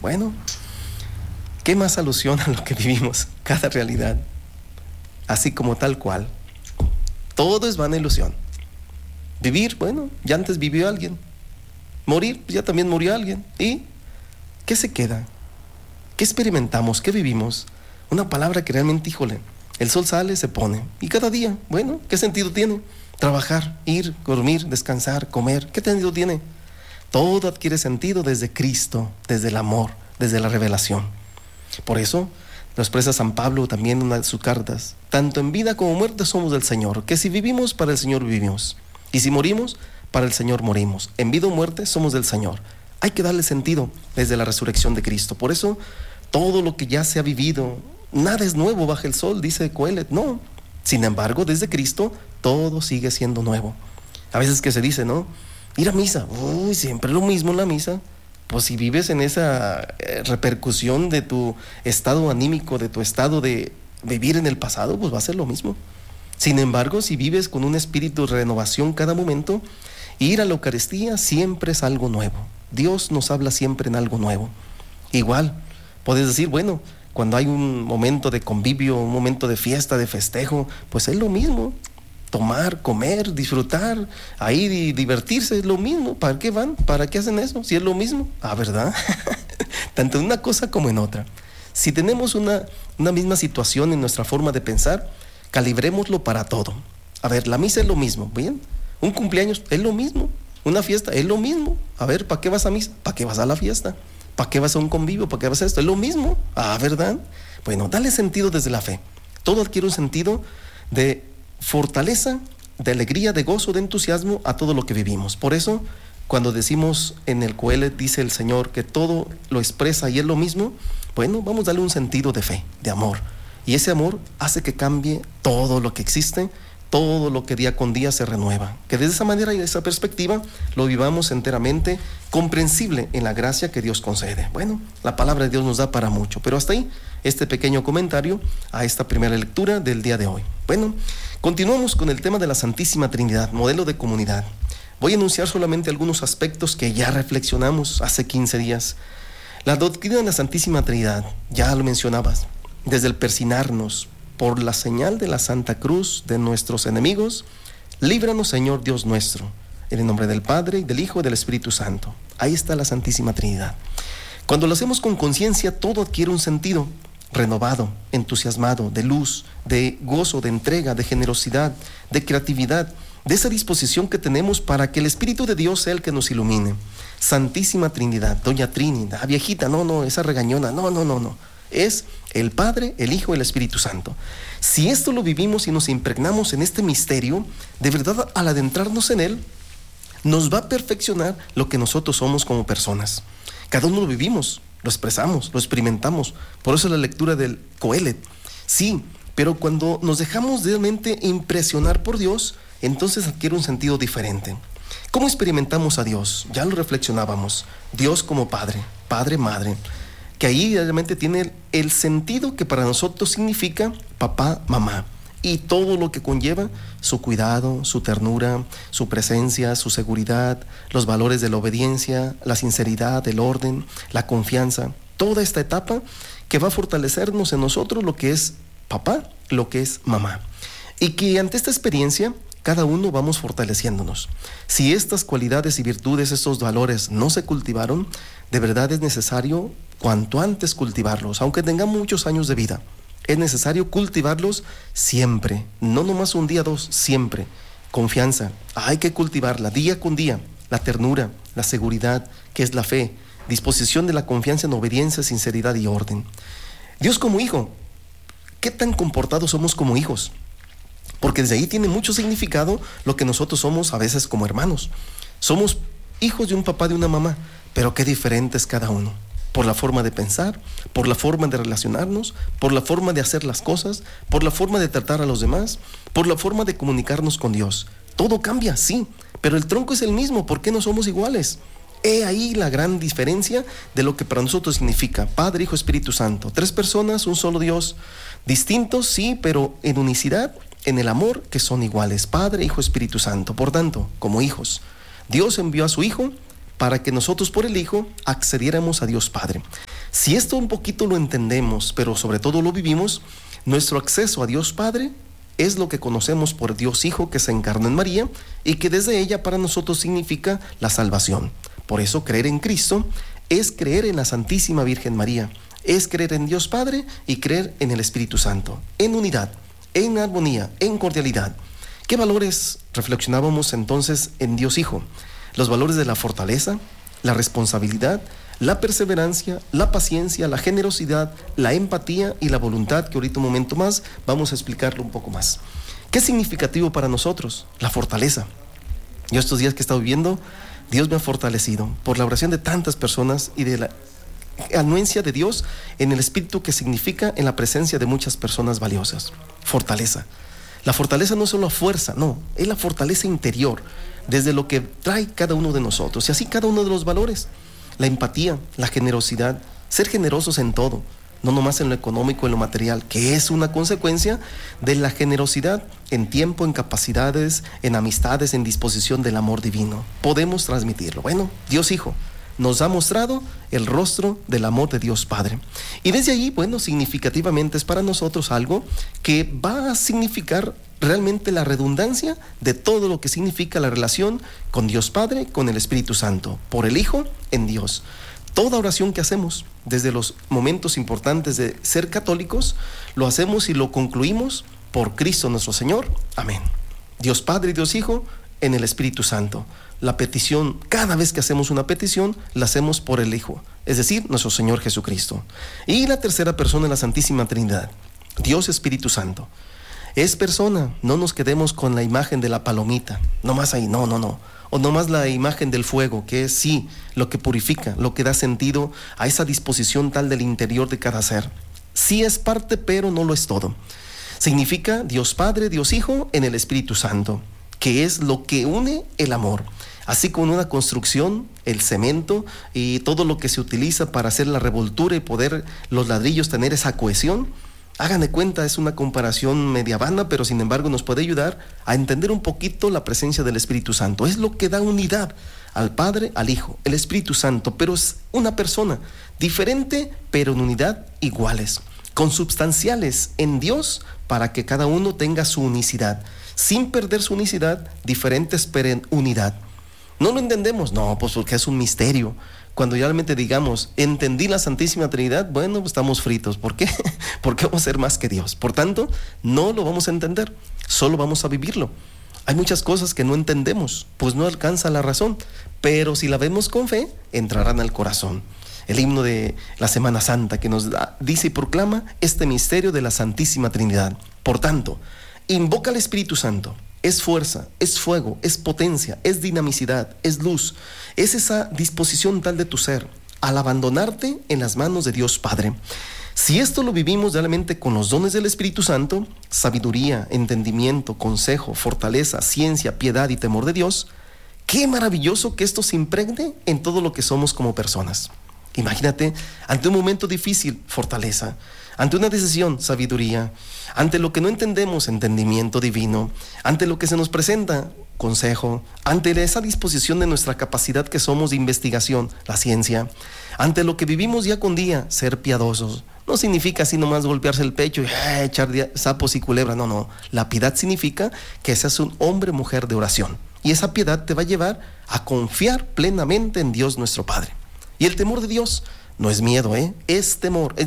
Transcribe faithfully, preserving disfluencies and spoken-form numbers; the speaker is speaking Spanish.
Bueno, ¿qué más alusiona a lo que vivimos? Cada realidad, así como tal cual. Todo es vana ilusión. Vivir, bueno, ya antes vivió alguien. Morir, ya también murió alguien. ¿Y qué se queda? ¿Qué experimentamos? ¿Qué vivimos? Una palabra que realmente, híjole, el sol sale, se pone. Y cada día, bueno, ¿qué sentido tiene? Trabajar, ir, dormir, descansar, comer. ¿Qué sentido tiene? Todo adquiere sentido desde Cristo, desde el amor, desde la revelación. Por eso lo expresa San Pablo también en una de sus cartas. Tanto en vida como muerte somos del Señor, que si vivimos, para el Señor vivimos. Y si morimos, para el Señor morimos. En vida o muerte somos del Señor. Hay que darle sentido desde la resurrección de Cristo. Por eso, todo lo que ya se ha vivido, nada es nuevo bajo el sol, dice Coelet. No. Sin embargo, desde Cristo, todo sigue siendo nuevo. A veces que se dice, ¿no? Ir a misa. Uy, siempre lo mismo en la misa. Pues si vives en esa eh, repercusión de tu estado anímico, de tu estado de vivir en el pasado, pues va a ser lo mismo. Sin embargo, si vives con un espíritu de renovación cada momento, ir a la Eucaristía siempre es algo nuevo. Dios nos habla siempre en algo nuevo. Igual, puedes decir, bueno, cuando hay un momento de convivio, un momento de fiesta, de festejo, pues es lo mismo. Tomar, comer, disfrutar, ahí y divertirse, es lo mismo. ¿Para qué van? ¿Para qué hacen eso? Si es lo mismo. Ah, ¿verdad? Tanto en una cosa como en otra. Si tenemos una, una misma situación en nuestra forma de pensar, calibrémoslo para todo. A ver, la misa es lo mismo, ¿bien? Un cumpleaños es lo mismo. Una fiesta es lo mismo. A ver, ¿para qué vas a misa? ¿Para qué vas a la fiesta? ¿Para qué vas a un convivio? ¿Para qué vas a esto? Es lo mismo. Ah, ¿verdad? Bueno, dale sentido desde la fe. Todo adquiere un sentido de fortaleza, de alegría, de gozo, de entusiasmo a todo lo que vivimos. Por eso, cuando decimos en el Coelet, dice el Señor que todo lo expresa y es lo mismo, bueno, vamos a darle un sentido de fe, de amor. Y ese amor hace que cambie todo lo que existe, todo lo que día con día se renueva. Que desde esa manera y de esa perspectiva lo vivamos enteramente comprensible en la gracia que Dios concede. Bueno, la palabra de Dios nos da para mucho, pero hasta ahí este pequeño comentario a esta primera lectura del día de hoy. Bueno, continuamos con el tema de la Santísima Trinidad, modelo de comunidad. Voy a enunciar solamente algunos aspectos que ya reflexionamos hace quince días. La doctrina de la Santísima Trinidad, ya lo mencionabas, desde el persignarnos por la señal de la Santa Cruz de nuestros enemigos, líbranos, Señor Dios nuestro, en el nombre del Padre, y del Hijo y del Espíritu Santo. Ahí está la Santísima Trinidad. Cuando lo hacemos con conciencia, todo adquiere un sentido renovado, entusiasmado, de luz, de gozo, de entrega, de generosidad, de creatividad, de esa disposición que tenemos para que el Espíritu de Dios sea el que nos ilumine. Santísima Trinidad, Doña Trinidad, viejita, no, no, esa regañona, no, no, no, no. Es el Padre, el Hijo y el Espíritu Santo. Si esto lo vivimos y nos impregnamos en este misterio, de verdad, al adentrarnos en él, nos va a perfeccionar lo que nosotros somos como personas. Cada uno lo vivimos, lo expresamos, lo experimentamos. Por eso la lectura del Coelet. Sí, pero cuando nos dejamos realmente impresionar por Dios, entonces adquiere un sentido diferente. ¿Cómo experimentamos a Dios? Ya lo reflexionábamos. Dios como Padre, Padre, Madre, que ahí realmente tiene el sentido que para nosotros significa papá, mamá, y todo lo que conlleva su cuidado, su ternura, su presencia, su seguridad, los valores de la obediencia, la sinceridad, el orden, la confianza, toda esta etapa que va a fortalecernos en nosotros lo que es papá, lo que es mamá, y que ante esta experiencia cada uno vamos fortaleciéndonos. Si estas cualidades y virtudes, estos valores no se cultivaron, de verdad es necesario cuanto antes cultivarlos, aunque tengamos muchos años de vida. Es necesario cultivarlos siempre, no nomás un día, dos, siempre. Confianza, hay que cultivarla día con día. La ternura, la seguridad, que es la fe, disposición de la confianza en obediencia, sinceridad y orden. Dios como hijo, ¿qué tan comportados somos como hijos? Porque desde ahí tiene mucho significado lo que nosotros somos a veces como hermanos. Somos hijos de un papá, de una mamá, pero qué diferentes cada uno. Por la forma de pensar, por la forma de relacionarnos, por la forma de hacer las cosas, por la forma de tratar a los demás, por la forma de comunicarnos con Dios. Todo cambia, sí, pero el tronco es el mismo. ¿Por qué no somos iguales? He ahí la gran diferencia de lo que para nosotros significa Padre, Hijo, Espíritu Santo. Tres personas, un solo Dios. Distintos, sí, pero en unicidad, en el amor, que son iguales. Padre, Hijo, Espíritu Santo. Por tanto, como hijos, Dios envió a su Hijo para que nosotros por el Hijo accediéramos a Dios Padre. Si esto un poquito lo entendemos, pero sobre todo lo vivimos, nuestro acceso a Dios Padre es lo que conocemos por Dios Hijo que se encarnó en María y que desde ella para nosotros significa la salvación. Por eso creer en Cristo es creer en la Santísima Virgen María, es creer en Dios Padre y creer en el Espíritu Santo, en unidad, en armonía, en cordialidad. ¿Qué valores reflexionábamos entonces en Dios Hijo? Los valores de la fortaleza, la responsabilidad, la perseverancia, la paciencia, la generosidad, la empatía y la voluntad, que ahorita un momento más vamos a explicarlo un poco más. ¿Qué es significativo para nosotros? La fortaleza. Yo estos días que he estado viviendo, Dios me ha fortalecido por la oración de tantas personas y de la anuencia de Dios en el Espíritu, que significa en la presencia de muchas personas valiosas. Fortaleza. La fortaleza no es solo fuerza, no, es la fortaleza interior, desde lo que trae cada uno de nosotros, y así cada uno de los valores. La empatía, la generosidad, ser generosos en todo, no nomás en lo económico, en lo material, que es una consecuencia de la generosidad en tiempo, en capacidades, en amistades, en disposición del amor divino. Podemos transmitirlo. Bueno, Dios Hijo nos ha mostrado el rostro del amor de Dios Padre. Y desde allí, bueno, significativamente es para nosotros algo que va a significar realmente la redundancia de todo lo que significa la relación con Dios Padre, con el Espíritu Santo, por el Hijo en Dios. Toda oración que hacemos, desde los momentos importantes de ser católicos, lo hacemos y lo concluimos por Cristo nuestro Señor. Amén. Dios Padre y Dios Hijo en el Espíritu Santo. La petición, cada vez que hacemos una petición, la hacemos por el Hijo, es decir, nuestro Señor Jesucristo. Y la tercera persona en la Santísima Trinidad, Dios Espíritu Santo. Es persona, no nos quedemos con la imagen de la palomita, nomás ahí, no, no, no. O nomás la imagen del fuego, que es sí, lo que purifica, lo que da sentido a esa disposición tal del interior de cada ser. Sí es parte, pero no lo es todo. Significa Dios Padre, Dios Hijo en el Espíritu Santo, que es lo que une el amor. Así como una construcción, el cemento y todo lo que se utiliza para hacer la revoltura y poder los ladrillos tener esa cohesión. Hagan de cuenta, es una comparación media vana, pero sin embargo nos puede ayudar a entender un poquito la presencia del Espíritu Santo. Es lo que da unidad al Padre, al Hijo, el Espíritu Santo, pero es una persona diferente, pero en unidad iguales, consubstanciales en Dios, para que cada uno tenga su unicidad, sin perder su unicidad, diferentes pero en unidad. ¿No lo entendemos? No, pues porque es un misterio. Cuando realmente digamos, entendí la Santísima Trinidad, bueno, pues estamos fritos. ¿Por qué? Porque vamos a ser más que Dios. Por tanto, no lo vamos a entender, solo vamos a vivirlo. Hay muchas cosas que no entendemos, pues no alcanza la razón, pero si la vemos con fe, entrarán al corazón. El himno de la Semana Santa que nos da, dice y proclama este misterio de la Santísima Trinidad. Por tanto, invoca al Espíritu Santo. Es fuerza, es fuego, es potencia, es dinamicidad, es luz. Es esa disposición tal de tu ser al abandonarte en las manos de Dios Padre. Si esto lo vivimos realmente con los dones del Espíritu Santo, sabiduría, entendimiento, consejo, fortaleza, ciencia, piedad y temor de Dios, qué maravilloso que esto se impregne en todo lo que somos como personas. Imagínate, ante un momento difícil, fortaleza. Ante una decisión, sabiduría. Ante lo que no entendemos, entendimiento divino. Ante lo que se nos presenta, consejo. Ante esa disposición de nuestra capacidad que somos de investigación, la ciencia. Ante lo que vivimos día con día, ser piadosos. No significa así nomás golpearse el pecho y eh, echar sapos y culebras. No, no. La piedad significa que seas un hombre o mujer de oración. Y esa piedad te va a llevar a confiar plenamente en Dios nuestro Padre. Y el temor de Dios no es miedo, ¿eh? Es temor. Es